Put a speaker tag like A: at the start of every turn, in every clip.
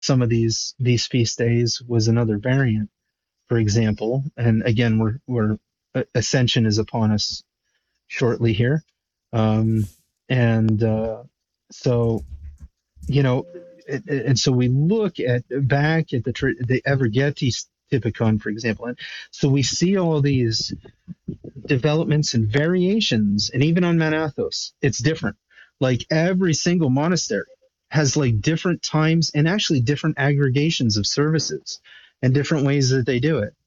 A: some of these feast days was another variant, for example. And again, we're Ascension is upon us shortly here, um, and so you know, and so we look at back at the Evergetes Typicon, for example, and so we see all these developments and variations, and even on Mount Athos, it's different. Like every single monastery has like different times and actually different aggregations of services and different ways that they do it,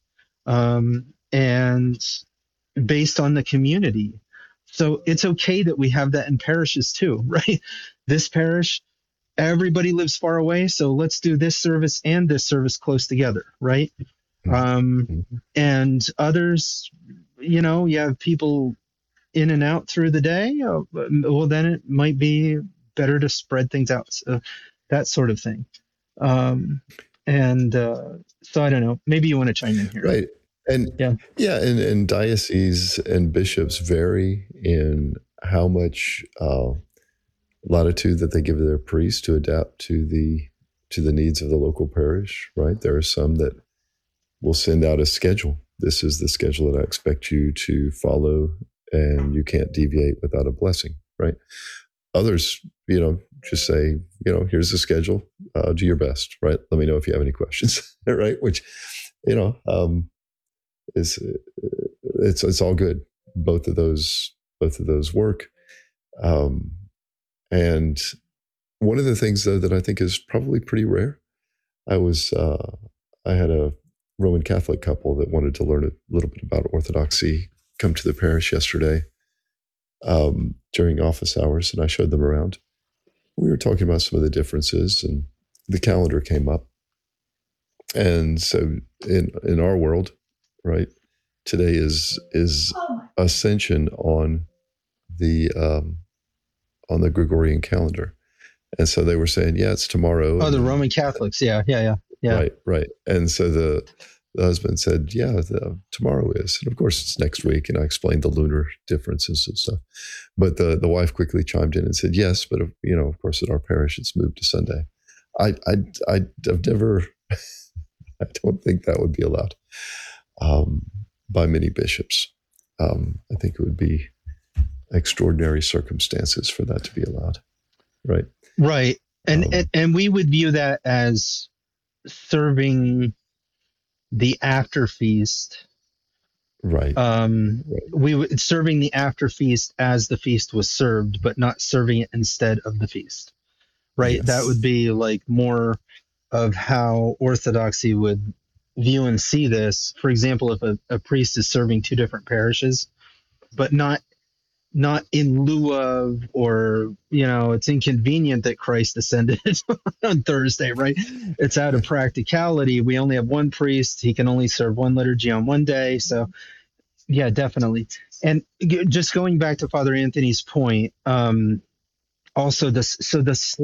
A: and based on the community. So it's okay that we have that in parishes too, right? This parish, everybody lives far away, so let's do this service and this service close together, right? Um,
B: Mhm.
A: and others, you have people in and out through the day. Well, then it might be better to spread things out, so that sort of thing. Um, and so I don't know. Maybe you want to chime in here.
B: Right. And
A: Yeah.
B: yeah, and dioceses and bishops vary in how much latitude that they give their priests to adapt to the needs of the local parish. Right. There are some that will send out a schedule. This is the schedule that I expect you to follow, and you can't deviate without a blessing. Right. Others, just say, here's the schedule. Do your best. Right. Let me know if you have any questions. Right. Which, you know, is it's all good. Both of those work. Um, and one of the things though that I think is probably pretty rare. I was I had a Roman Catholic couple that wanted to learn a little bit about Orthodoxy come to the parish yesterday during office hours, and I showed them around. We were talking about some of the differences, and the calendar came up. And so in our world, right, today is Ascension the um, on the Gregorian calendar, and so they were saying, yeah, it's tomorrow,
A: Oh,
B: and
A: the
B: then
A: Roman Catholics. Yeah, yeah, yeah, yeah.
B: right, and so the husband said, yeah, tomorrow is, and of course it's next week, and I explained the lunar differences and stuff, but the wife quickly chimed in and said, yes, but of course at our parish it's moved to Sunday. I've never, I don't think that would be allowed um, by many bishops. I think it would be extraordinary circumstances for that to be allowed. Right.
A: Right. And, and
B: Um,
A: and we would view that as serving the after feast.
B: right.
A: Um,
B: Right.
A: we would serving the after feast as the feast was served, but not serving it instead of the feast. Right. That would
B: Yes.
A: be like more of how Orthodoxy would view and see this. For example, if a priest is serving two different parishes, but not in lieu of, or it's inconvenient that Christ ascended on Thursday, right? It's out of practicality. We only have one priest. He can only serve one liturgy on one day. So yeah, definitely. And just going back to Father Anthony's point, also this, so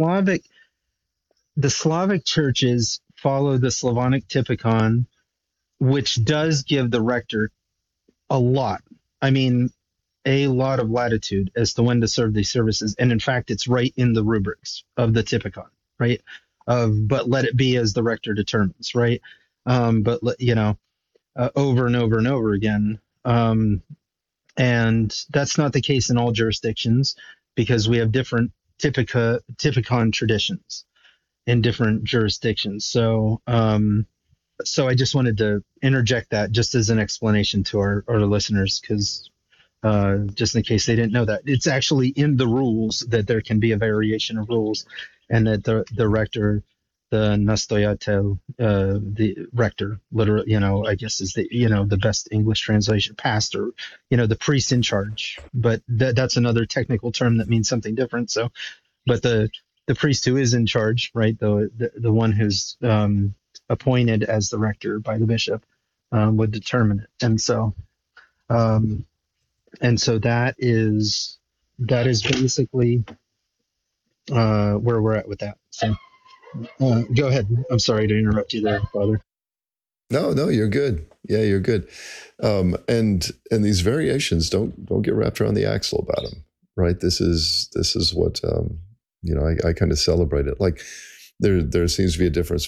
A: the Slavic churches follow the Slavonic typicon, which does give the rector a lot. I mean, a lot of latitude as to when to serve these services. And in fact, it's right in the rubrics of the Typicon, right? But let it be as the rector determines, right? But over and over and over again. And that's not the case in all jurisdictions, because we have different Typicon traditions in different jurisdictions. So I just wanted to interject that just as an explanation to our listeners, because just in case they didn't know that. It's actually in the rules that there can be a variation of rules, and that the rector, the nastoyatel, the rector, literally, I guess is the best English translation, pastor, the priest in charge. But that's another technical term that means something different. So, but the priest who is in charge, right, the one who's appointed as the rector by the bishop, would determine it. Um, and so that is basically where we're at with that. So go ahead. I'm sorry to interrupt you there, Father.
B: No, no, you're good. Yeah, you're good. And these variations don't get wrapped around the axle about them. Right. This is what I kind of celebrate it. Like there seems to be a difference